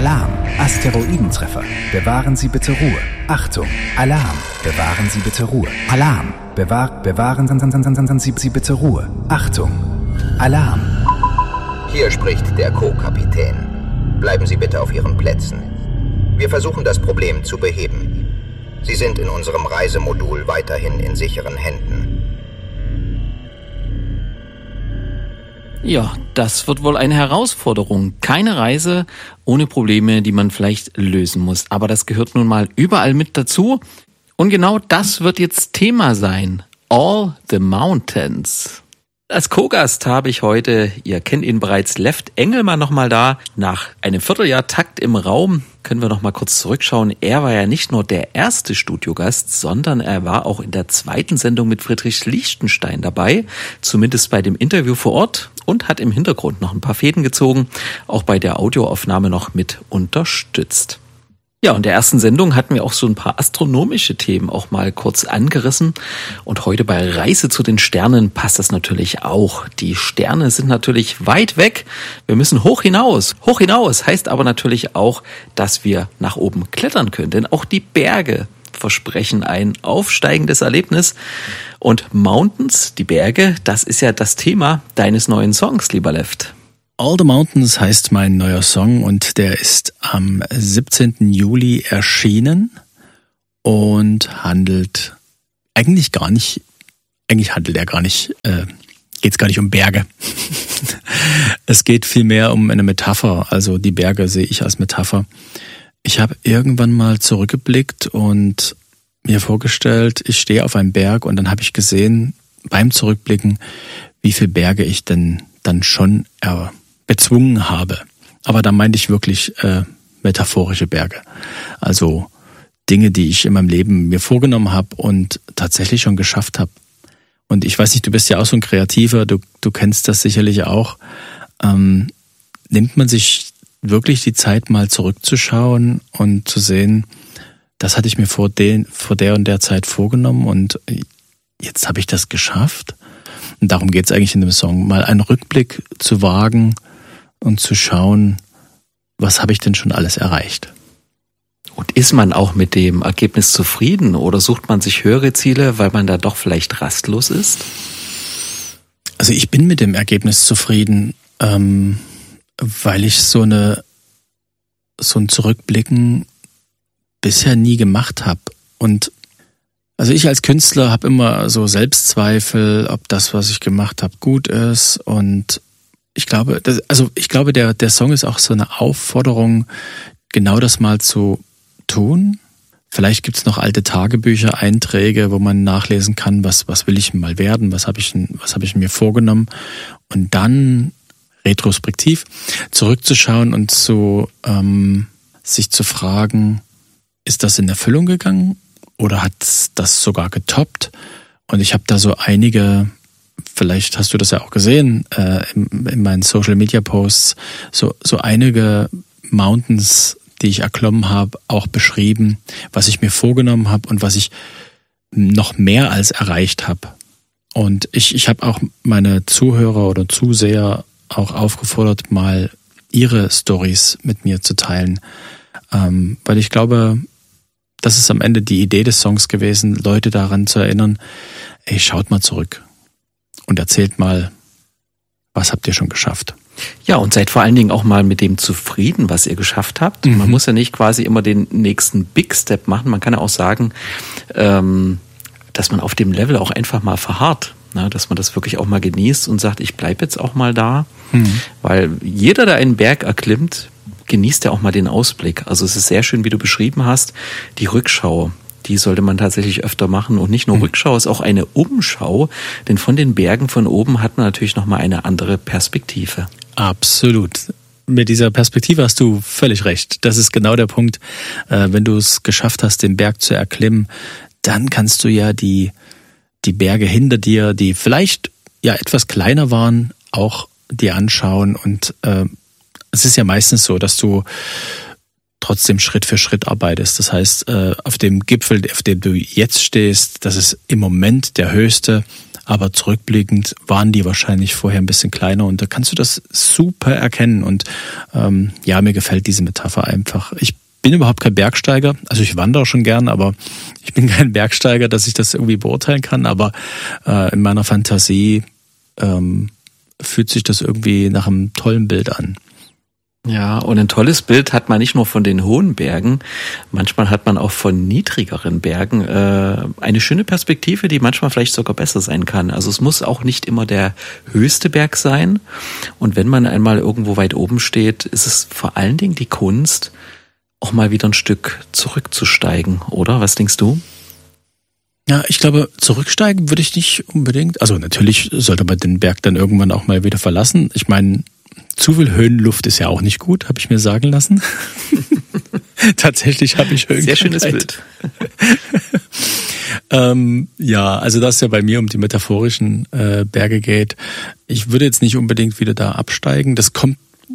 Alarm! Asteroidentreffer. Bewahren Sie bitte Ruhe. Achtung! Alarm! Bewahren Sie bitte Ruhe. Alarm! Bewahren Sie bitte Ruhe. Achtung! Alarm! Hier spricht der Co-Kapitän. Bleiben Sie bitte auf Ihren Plätzen. Wir versuchen das Problem zu beheben. Sie sind in unserem Reisemodul weiterhin in sicheren Händen. Ja, das wird wohl eine Herausforderung. Keine Reise ohne Probleme, die man vielleicht lösen muss. Aber das gehört nun mal überall mit dazu. Und genau das wird jetzt Thema sein. All the Mountains. Als Co-Gast habe ich heute, ihr kennt ihn bereits, Left Engelmann nochmal da. Nach einem Vierteljahr Takt im Raum können wir nochmal kurz zurückschauen. Er war ja nicht nur der erste Studiogast, sondern er war auch in der zweiten Sendung mit Friedrich Lichtenstein dabei. Zumindest bei dem Interview vor Ort und hat im Hintergrund noch ein paar Fäden gezogen, auch bei der Audioaufnahme noch mit unterstützt. Ja, und in der ersten Sendung hatten wir auch so ein paar astronomische Themen auch mal kurz angerissen. Und heute bei Reise zu den Sternen passt das natürlich auch. Die Sterne sind natürlich weit weg. Wir müssen hoch hinaus. Hoch hinaus heißt aber natürlich auch, dass wir nach oben klettern können. Denn auch die Berge versprechen ein aufsteigendes Erlebnis. Und Mountains, die Berge, das ist ja das Thema deines neuen Songs, lieber Left. All the Mountains heißt mein neuer Song und der ist am 17. Juli erschienen und handelt geht's gar nicht um Berge. Es geht vielmehr um eine Metapher, also die Berge sehe ich als Metapher. Ich habe irgendwann mal zurückgeblickt und mir vorgestellt, ich stehe auf einem Berg und dann habe ich gesehen, beim Zurückblicken, wie viele Berge ich denn dann schon bezwungen habe. Aber da meinte ich wirklich metaphorische Berge. Also Dinge, die ich in meinem Leben mir vorgenommen habe und tatsächlich schon geschafft habe. Und ich weiß nicht, du bist ja auch so ein Kreativer, du kennst das sicherlich auch. Nimmt man sich wirklich die Zeit, mal zurückzuschauen und zu sehen, das hatte ich mir vor der und der Zeit vorgenommen und jetzt habe ich das geschafft. Und darum geht es eigentlich in dem Song, mal einen Rückblick zu wagen und zu schauen, was habe ich denn schon alles erreicht. Und ist man auch mit dem Ergebnis zufrieden oder sucht man sich höhere Ziele, weil man da doch vielleicht rastlos ist? Also ich bin mit dem Ergebnis zufrieden, weil ich so ein Zurückblicken bisher nie gemacht habe. Und also ich als Künstler habe immer so Selbstzweifel, ob das, was ich gemacht habe, gut ist. Und ich glaube, der Song ist auch so eine Aufforderung, genau das mal zu tun. Vielleicht gibt's noch alte Tagebücher, Einträge, wo man nachlesen kann, was will ich mal werden, was habe ich mir vorgenommen. Und dann retrospektiv zurückzuschauen und sich zu fragen, ist das in Erfüllung gegangen oder hat das sogar getoppt? Und ich habe da so einige, vielleicht hast du das ja auch gesehen, in meinen Social-Media-Posts, so einige Mountains, die ich erklommen habe, auch beschrieben, was ich mir vorgenommen habe und was ich noch mehr als erreicht habe. Und ich habe auch meine Zuhörer oder Zuseher auch aufgefordert, mal ihre Stories mit mir zu teilen. Weil ich glaube, das ist am Ende die Idee des Songs gewesen, Leute daran zu erinnern, ey, schaut mal zurück und erzählt mal, was habt ihr schon geschafft. Ja, und seid vor allen Dingen auch mal mit dem zufrieden, was ihr geschafft habt. Man muss ja nicht quasi immer den nächsten Big Step machen. Man kann ja auch sagen, dass man auf dem Level auch einfach mal verharrt. Na, dass man das wirklich auch mal genießt und sagt, ich bleibe jetzt auch mal da. Weil jeder, der einen Berg erklimmt, genießt ja auch mal den Ausblick. Also es ist sehr schön, wie du beschrieben hast, die Rückschau. Die sollte man tatsächlich öfter machen. Und nicht nur Rückschau, ist auch eine Umschau. Denn von den Bergen von oben hat man natürlich nochmal eine andere Perspektive. Absolut. Mit dieser Perspektive hast du völlig recht. Das ist genau der Punkt. Wenn du es geschafft hast, den Berg zu erklimmen, dann kannst du ja die Berge hinter dir, die vielleicht ja etwas kleiner waren, auch dir anschauen. Und es ist ja meistens so, dass du trotzdem Schritt für Schritt arbeitest. Das heißt, auf dem Gipfel, auf dem du jetzt stehst, das ist im Moment der höchste, aber zurückblickend waren die wahrscheinlich vorher ein bisschen kleiner und da kannst du das super erkennen und mir gefällt diese Metapher einfach. Ich bin überhaupt kein Bergsteiger, also ich wandere schon gern, aber ich bin kein Bergsteiger, dass ich das irgendwie beurteilen kann, aber in meiner Fantasie fühlt sich das irgendwie nach einem tollen Bild an. Ja, und ein tolles Bild hat man nicht nur von den hohen Bergen, manchmal hat man auch von niedrigeren Bergen eine schöne Perspektive, die manchmal vielleicht sogar besser sein kann. Also es muss auch nicht immer der höchste Berg sein. Und wenn man einmal irgendwo weit oben steht, ist es vor allen Dingen die Kunst, auch mal wieder ein Stück zurückzusteigen, oder? Was denkst du? Ja, ich glaube, zurücksteigen würde ich nicht unbedingt. Also natürlich sollte man den Berg dann irgendwann auch mal wieder verlassen. Ich meine, zu viel Höhenluft ist ja auch nicht gut, habe ich mir sagen lassen. Tatsächlich habe ich Höhenkrankheit. Sehr schönes Bild. Also dass es ja bei mir um die metaphorischen Berge geht. Ich würde jetzt nicht unbedingt wieder da absteigen. Das kommt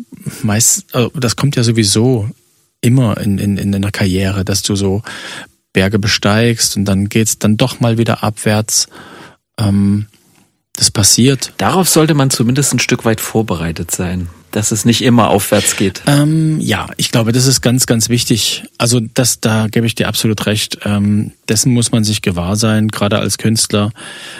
ja sowieso immer in einer Karriere, dass du so Berge besteigst und dann geht's dann doch mal wieder abwärts. Das passiert. Darauf sollte man zumindest ein Stück weit vorbereitet sein, dass es nicht immer aufwärts geht. Ja, ich glaube, das ist ganz, ganz wichtig. Also da gebe ich dir absolut recht. Dessen muss man sich gewahr sein, gerade als Künstler,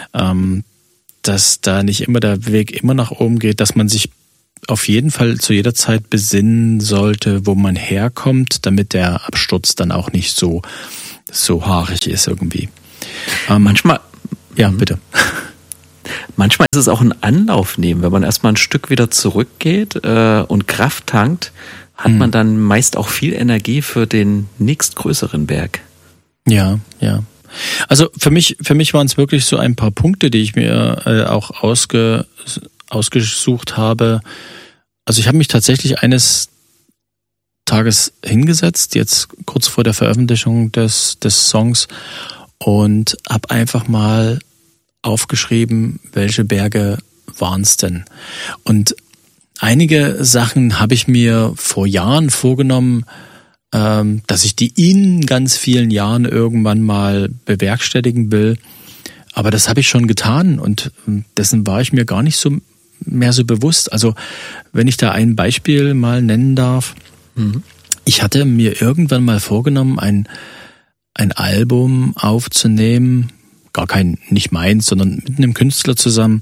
dass da nicht immer der Weg immer nach oben geht, dass man sich auf jeden Fall zu jeder Zeit besinnen sollte, wo man herkommt, damit der Absturz dann auch nicht so haarig ist irgendwie. Manchmal. Ja, bitte. Manchmal ist es auch ein Anlauf nehmen, wenn man erstmal ein Stück wieder zurückgeht und Kraft tankt, hat man dann meist auch viel Energie für den nächstgrößeren Berg. Ja. Also für mich waren es wirklich so ein paar Punkte, die ich mir auch ausgesucht habe. Also ich habe mich tatsächlich eines Tages hingesetzt, jetzt kurz vor der Veröffentlichung des Songs, und habe einfach mal aufgeschrieben, welche Berge waren es denn. Und einige Sachen habe ich mir vor Jahren vorgenommen, dass ich die in ganz vielen Jahren irgendwann mal bewerkstelligen will. Aber das habe ich schon getan und dessen war ich mir gar nicht mehr so bewusst. Also wenn ich da ein Beispiel mal nennen darf. Ich hatte mir irgendwann mal vorgenommen, ein Album aufzunehmen, nicht meins, sondern mit einem Künstler zusammen,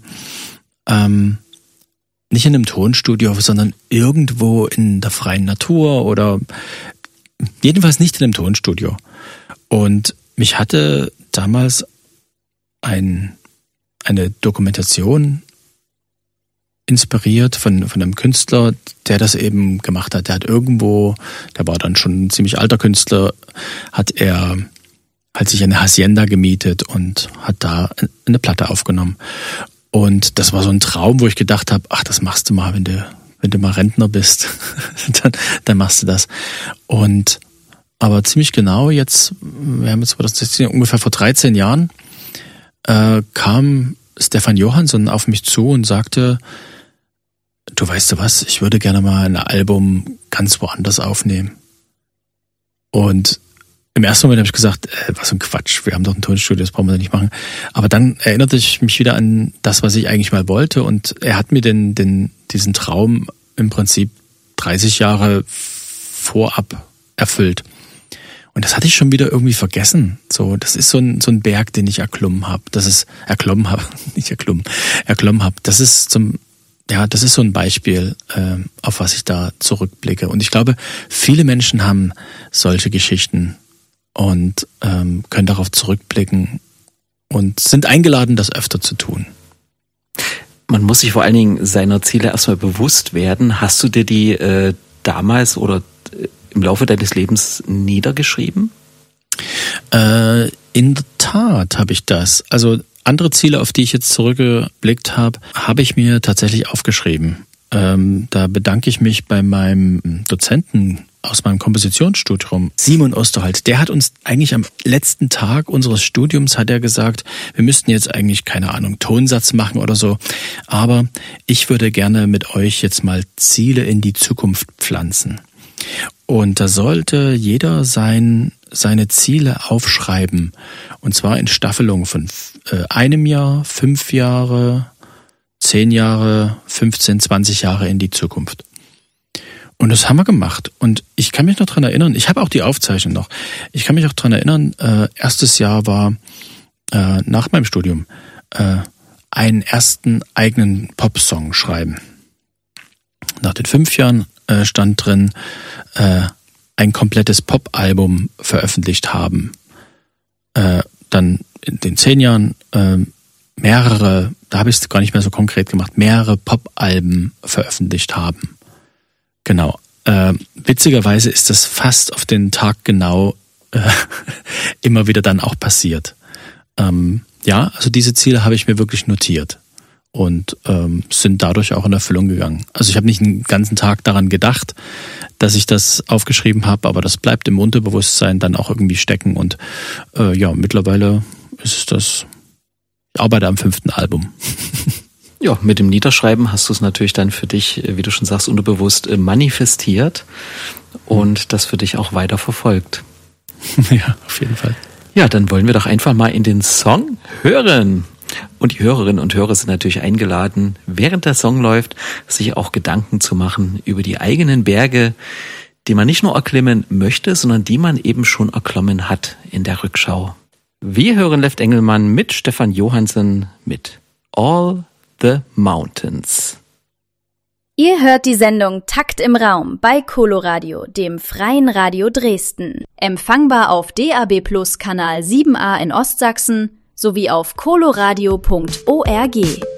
nicht in einem Tonstudio, sondern irgendwo in der freien Natur oder jedenfalls nicht in einem Tonstudio. Und mich hatte damals eine Dokumentation inspiriert von einem Künstler, der das eben gemacht hat. Der war dann schon ein ziemlich alter Künstler, hat sich eine Hacienda gemietet und hat da eine Platte aufgenommen. Und das war so ein Traum, wo ich gedacht habe, ach, das machst du mal, wenn du mal Rentner bist, dann machst du das. Aber ziemlich genau wir haben jetzt 2016, ungefähr vor 13 Jahren, kam Stefan Johansson auf mich zu und sagte, du weißt du was, ich würde gerne mal ein Album ganz woanders aufnehmen. Und im ersten Moment habe ich gesagt, was für ein Quatsch, wir haben doch ein Tonstudio, das brauchen wir nicht machen. Aber dann erinnerte ich mich wieder an das, was ich eigentlich mal wollte, und er hat mir diesen Traum im Prinzip 30 Jahre vorab erfüllt. Und das hatte ich schon wieder irgendwie vergessen. So, das ist so ein Berg, den ich erklommen habe. Das ist so ein Beispiel, auf was ich da zurückblicke. Und ich glaube, viele Menschen haben solche Geschichten und können darauf zurückblicken und sind eingeladen, das öfter zu tun. Man muss sich vor allen Dingen seiner Ziele erstmal bewusst werden. Hast du dir die damals oder im Laufe deines Lebens niedergeschrieben? In der Tat habe ich das. Also andere Ziele, auf die ich jetzt zurückgeblickt habe, habe ich mir tatsächlich aufgeschrieben. Da bedanke ich mich bei meinem Dozenten aus meinem Kompositionsstudium, Simon Osterholt. Der hat uns eigentlich am letzten Tag unseres Studiums, hat er gesagt, wir müssten jetzt eigentlich, keine Ahnung, Tonsatz machen oder so. Aber ich würde gerne mit euch jetzt mal Ziele in die Zukunft pflanzen. Und da sollte jeder seine Ziele aufschreiben. Und zwar in Staffelungen von 1 Jahr, 5 Jahre, 10 Jahre, 15, 20 Jahre in die Zukunft. Und das haben wir gemacht. Und ich kann mich noch dran erinnern, ich habe auch die Aufzeichnung noch, ich kann mich auch dran erinnern, erstes Jahr war nach meinem Studium einen ersten eigenen Popsong schreiben. Nach den 5 Jahren stand drin, ein komplettes Pop-Album veröffentlicht haben. Dann in den 10 Jahren mehrere, da habe ich es gar nicht mehr so konkret gemacht, mehrere Pop-Alben veröffentlicht haben. Genau. Witzigerweise ist das fast auf den Tag genau immer wieder dann auch passiert. Ja, also diese Ziele habe ich mir wirklich notiert und sind dadurch auch in Erfüllung gegangen. Also ich habe nicht einen ganzen Tag daran gedacht, dass ich das aufgeschrieben habe, aber das bleibt im Unterbewusstsein dann auch irgendwie stecken und ja, mittlerweile ist es das, ich arbeite am 5. Album. Ja, mit dem Niederschreiben hast du es natürlich dann für dich, wie du schon sagst, unterbewusst manifestiert und das für dich auch weiter verfolgt. Ja, auf jeden Fall. Ja, dann wollen wir doch einfach mal in den Song hören. Und die Hörerinnen und Hörer sind natürlich eingeladen, während der Song läuft, sich auch Gedanken zu machen über die eigenen Berge, die man nicht nur erklimmen möchte, sondern die man eben schon erklommen hat in der Rückschau. Wir hören Left Engelmann mit Stefan Johansen mit All the Mountains. Ihr hört die Sendung Takt im Raum bei Coloradio, dem freien Radio Dresden. Empfangbar auf DAB+ Kanal 7a in Ostsachsen sowie auf coloradio.org.